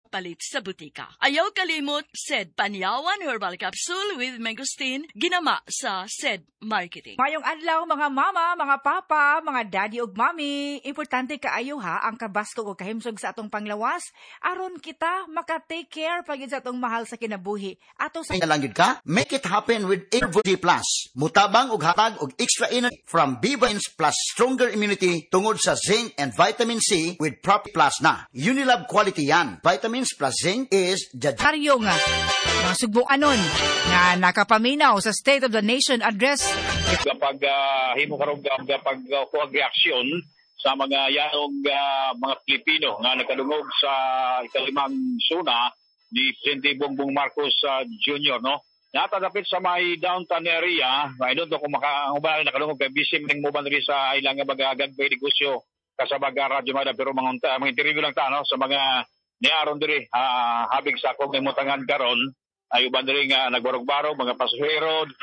palit sa butika. Ayaw kalimot, SED Panyawan Herbal Capsule with Mangosteen, ginama sa SED Marketing. Mayong adlaw mga mama, mga papa, mga daddy ug mami, importante kaayo ha ang kabasko o kahimsog sa atong panglawas aron kita maka-take care pagid sa atong mahal sa kinabuhi. Ato sa Langgid ka? Make it happen with Airvolt Plus. Mutabang ug hatag og extra energy from B-Vitamins plus stronger immunity tungod sa zinc and vitamin C with Prop Plus na. Unilab quality yan. Vitamins plus zinc is karyo nga mga sugbuanon nga nakapaminaw sa State of the Nation address. Kapag himo karong kapag kuha reaksyon sa mga yanog mga Pilipino nga nakadungog sa ikalimang suna ni Presidente Bongbong Marcos Jr. no. Natadapit sa may downtown area, I don't know kung makahubali nakadungog kay bisim ning mo rin sa ilang bagagag may negosyo kasabag radyo mada pero mga interview lang ta no sa mga niaron diri habig sa akong imutangan karon ay uban diri nga nagbarog-barog mga pasahero